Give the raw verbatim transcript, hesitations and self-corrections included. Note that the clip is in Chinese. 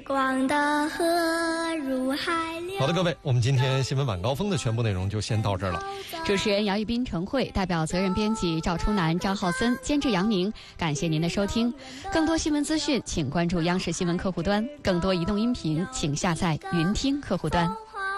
广大河入海流。 好的，各位，我们今天新闻晚高峰的全部内容就先到这儿了。 主持人姚玉斌、陈慧，代表责任编辑赵初南、张浩森，监制杨宁。感谢您的收听。更多新闻资讯，请关注央视新闻客户端；更多移动音频，请下载云听客户端。